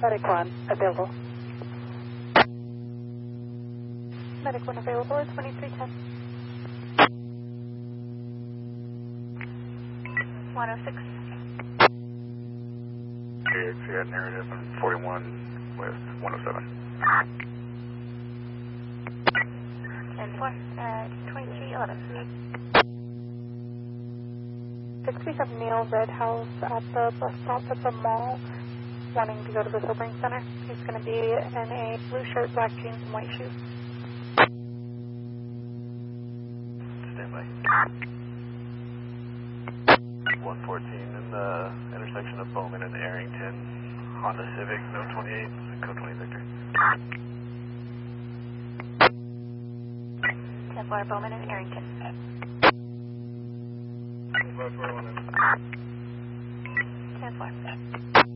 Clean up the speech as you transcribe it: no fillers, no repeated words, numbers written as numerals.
Medic 1 available. Medic 1 available at 2310. 106. KXC had narrative on 41 with 107. 10-4 at 2311. 637 Neil Red House at the bus stop at the mall, wanting to go to the sobering center. He's going to be in a blue shirt, black jeans, and white shoes. Stand by. 114 in the intersection of Bowman and Arrington. Honda Civic, no 28, code 20 Victor. 10-4 Bowman and Arrington. 10-4.